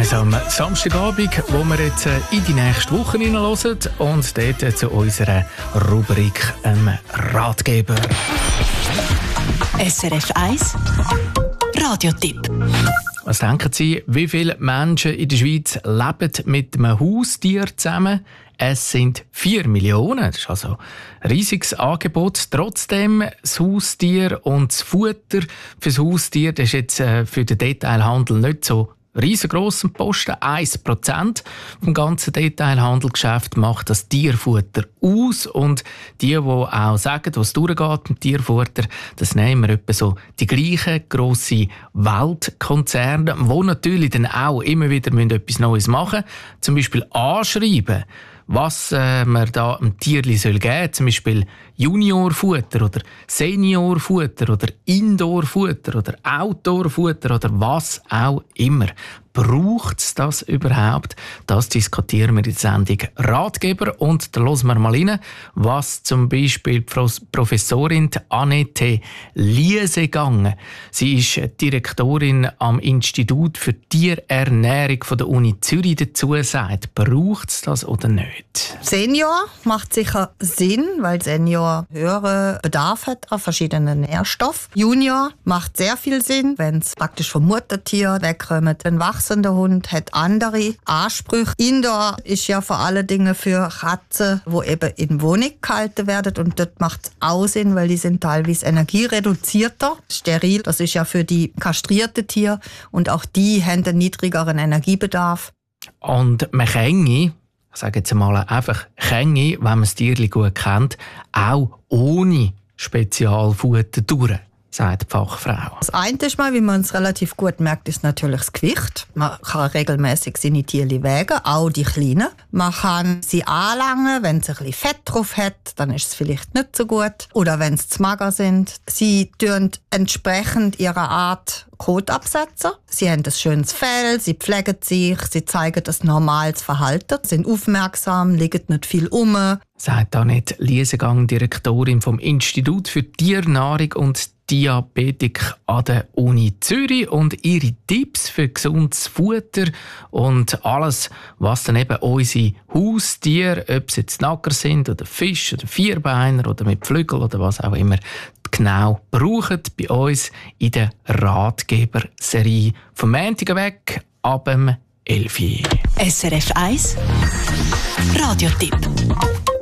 Also am Samstagabend, wo wir jetzt in die nächste Woche hineinhören und dort zu unserer Rubrik Ratgeber. SRF 1 Radiotipp. Was denken Sie, wie viele Menschen in der Schweiz leben mit einem Haustier zusammen? Es sind 4 Millionen. Das ist also ein riesiges Angebot. Trotzdem, das Haustier und das Futter für das Haustier, das ist jetzt für den Detailhandel nicht so riesengroßen Posten. 1% vom ganzen Detailhandelgeschäft macht das Tierfutter aus. Und die auch sagen, was durchgeht mit Tierfutter, das nehmen wir etwa so die gleichen grossen Weltkonzerne, die natürlich dann auch immer wieder etwas Neues machen müssen. Zum Beispiel anschreiben, was man da einem Tierli geben soll. Zum Beispiel Juniorfutter oder Seniorfutter oder Indoorfutter oder Outdoorfutter oder was auch immer. Braucht es das überhaupt? Das diskutieren wir in der Sendung Ratgeber. Und da hören wir mal rein, was zum Beispiel die Professorin Annette Liesegang, sie ist Direktorin am Institut für Tierernährung von der Uni Zürich, dazu sagt. Braucht es das oder nicht? Senior macht sicher Sinn, weil Senior höheren Bedarf hat an verschiedenen Nährstoffen. Junior macht sehr viel Sinn, wenn es praktisch vom Muttertier wegkommt. Ein wachsender Hund hat andere Ansprüche. Indoor ist ja vor allen Dingen für Katzen, die eben in Wohnung gehalten werden. Und dort macht es auch Sinn, weil die sind teilweise energiereduzierter. Steril, das ist ja für die kastrierten Tiere. Und auch die haben einen niedrigeren Energiebedarf. Und man kann, ich sage jetzt mal einfach, wenn man das Tierli gut kennt, auch ohne Spezialfutter durch, sagt die Fachfrau. Das eine ist mal, wie man es relativ gut merkt, ist natürlich das Gewicht. Man kann regelmäßig seine Tierli wägen, auch die kleinen. Man kann sie anlangen, wenn sie ein bisschen Fett drauf hat, dann ist es vielleicht nicht so gut. Oder wenn sie zu mager sind. Sie tun entsprechend ihrer Art Kot absetzen. Sie haben ein schönes Fell, sie pflegen sich, sie zeigen das normales Verhalten, sind aufmerksam, liegen nicht viel um. Sagt Annette Liesegang, Direktorin vom Institut für Tiernahrung und Diabetik an der Uni Zürich, und ihre Tipps für gesundes Futter und alles, was dann eben unsere Haustiere, ob es jetzt Nacker sind oder Fisch oder Vierbeiner oder mit Flügeln oder was auch immer, genau brauchen bei uns in der Ratgeber-Serie vom Montag weg ab dem 11 Uhr. SRF 1 Radiotipp.